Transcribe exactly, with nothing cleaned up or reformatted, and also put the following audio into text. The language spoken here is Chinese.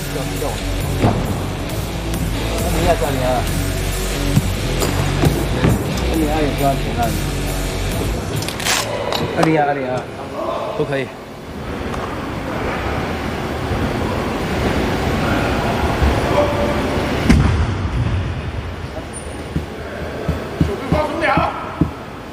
叫叫我。那你要赚钱了？那你要有赚钱了？二零二二零二，都可以。